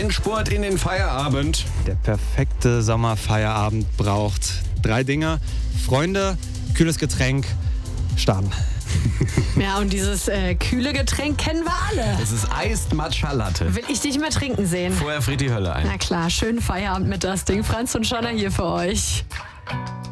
Endspurt in den Feierabend. Der perfekte Sommerfeierabend braucht 3 Dinge: Freunde, kühles Getränk, Starten. Ja, und dieses kühle Getränk kennen wir alle. Es ist Iced Matcha Latte. Will ich dich mal trinken sehen? Vorher friert die Hölle ein. Na klar, schönen Feierabend mit das Ding. Franz und Shanna hier für euch.